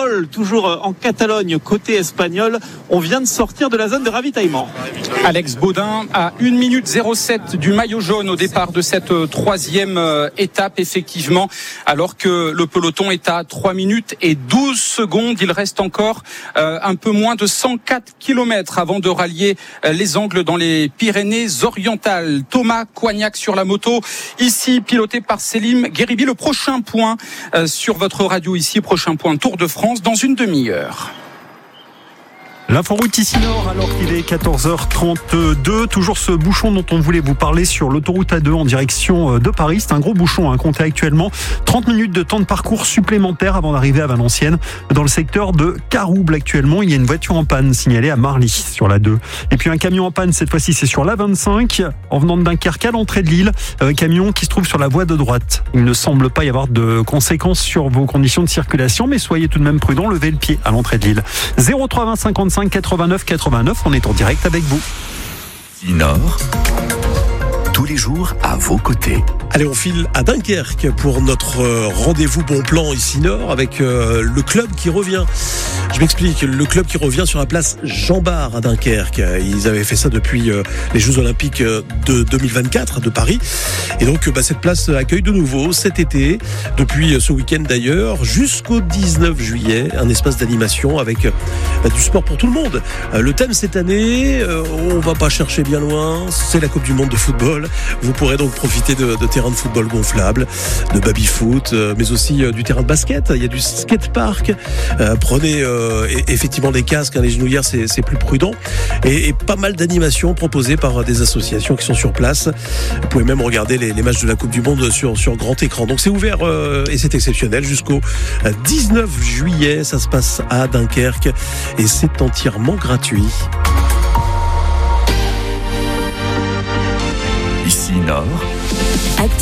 Puyol, toujours en Catalogne, côté espagnol. On vient de sortir de la zone de ravitaillement. Alex Baudin à 1 minute 07 du maillot jaune au départ de cette troisième étape, effectivement, alors que le peloton est à 3 minutes et 12 secondes. Il reste encore un peu moins de 104 km avant de rallier les angles dans les Pyrénées-Orientales. Thomas Coignac sur la moto, ici piloté par Selim Gueribi. Le prochain point sur votre radio ici, prochain point Tour de France dans une demi-heure. L'inforoute ici Nord, alors qu'il est 14h32. Toujours ce bouchon dont on voulait vous parler sur l'autoroute A2 en direction de Paris. C'est un gros bouchon, compté actuellement 30 minutes de temps de parcours supplémentaire avant d'arriver à Valenciennes. Dans le secteur de Carouble actuellement, il y a une voiture en panne signalée à Marly sur la 2. Et puis un camion en panne, cette fois-ci c'est sur la 25, en venant de Dunkerque à l'entrée de Lille. Camion qui se trouve sur la voie de droite. Il ne semble pas y avoir de conséquences sur vos conditions de circulation, mais soyez tout de même prudents, levez le pied à l'entrée de Lille. 03 20 55 89 89, on est en direct avec vous. Nord, tous les jours à vos côtés. Allez, on file à Dunkerque pour notre rendez-vous bon plan ici Nord avec le club qui revient. Je m'explique, le club qui revient sur la place Jean Bart à Dunkerque. Ils avaient fait ça depuis les Jeux Olympiques de 2024 de Paris. Et donc cette place accueille de nouveau cet été, depuis ce week-end d'ailleurs, jusqu'au 19 juillet, un espace d'animation avec du sport pour tout le monde. Le thème cette année, on va pas chercher bien loin, c'est la Coupe du Monde de football. Vous pourrez donc profiter de terrains de football gonflables, de baby-foot, mais aussi du terrain de basket. Il y a du skatepark. Prenez effectivement des casques, les genouillères c'est plus prudent. Et pas mal d'animations proposées par des associations qui sont sur place. Vous pouvez même regarder les matchs de la Coupe du Monde sur grand écran. Donc c'est ouvert et c'est exceptionnel jusqu'au 19 juillet. Ça se passe à Dunkerque et c'est entièrement gratuit. Ici Nord.